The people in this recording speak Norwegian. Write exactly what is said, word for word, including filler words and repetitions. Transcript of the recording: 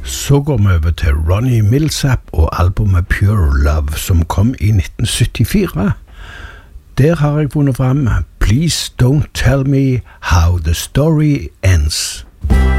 Så går vi over til Ronnie Milsap og albumet Pure Love, som kom i nitten syttifire. Der har jeg funnet frem Please Don't Tell Me How the Story Ends.